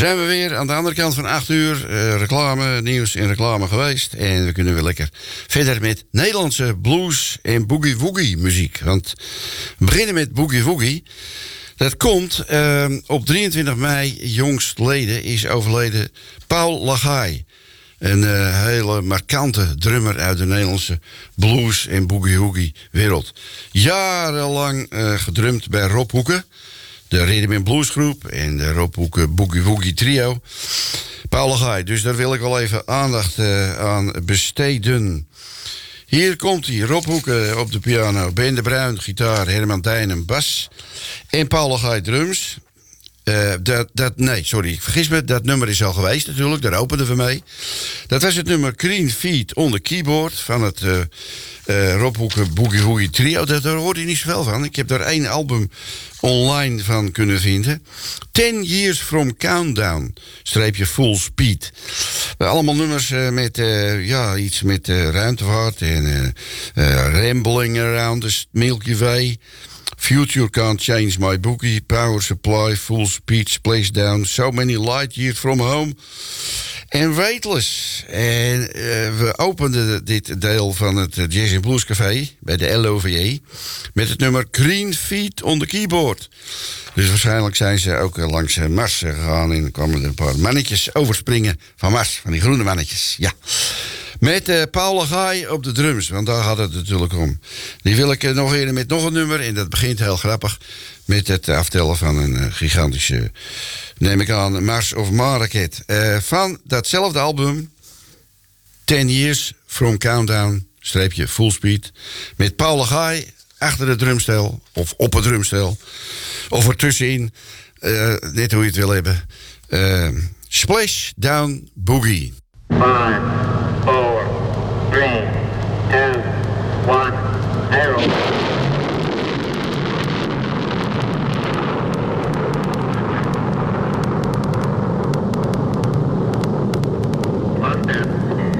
zijn we weer aan de andere kant van 8 uur. Reclame, nieuws en reclame geweest. En we kunnen weer lekker verder met Nederlandse blues en boogie-woogie muziek. Want we beginnen met boogie-woogie. Dat komt op 23 mei, jongstleden, is overleden Paul Lagaay. Een hele markante drummer uit de Nederlandse blues- en boogie-woogie wereld. Jarenlang gedrumd bij Rob Hoeken, de Rhythm and Blues groep en de Rob Hoeken boogie-woogie trio. Paul Lagaay, dus daar wil ik wel even aandacht aan besteden. Hier komt hij, Rob Hoeken op de piano, Ben de Bruin gitaar, Herman Dijnen bas en Paul Lagaay drums. Ik vergis me, dat nummer is al geweest natuurlijk, daar openden we mee. Dat was het nummer Green Feet on the Keyboard van het Rob Hoeken Boogie Woogie trio. Daar hoorde je niet zoveel van. Ik heb daar 1 album online van kunnen vinden. 10 Years from Countdown, _Full Speed. Allemaal nummers met iets met ruimtevaart en rambling around the Milky Way. Future Can't Change My Boogie, Power Supply, Full Speed, Splashdown, So Many Light Years From Home en Weightless. En we openden dit deel van het Jazz & Blues Café bij de LOVE met het nummer Green Feet on the Keyboard. Dus waarschijnlijk zijn ze ook langs Mars gegaan en kwamen er een paar mannetjes overspringen van Mars, van die groene mannetjes, ja. Met Paul Lagaay op de drums, want daar gaat het natuurlijk om. Die wil ik nog eerder met nog een nummer. En dat begint heel grappig met het aftellen van een gigantische, neem ik aan, Mars of Maraket. Van datzelfde album, 10 Years from Countdown, _Full Speed. Met Paul Lagaay achter het drumstel, of op het drumstel. Of ertussenin, net hoe je het wil hebben. Splash Down Boogie. 5,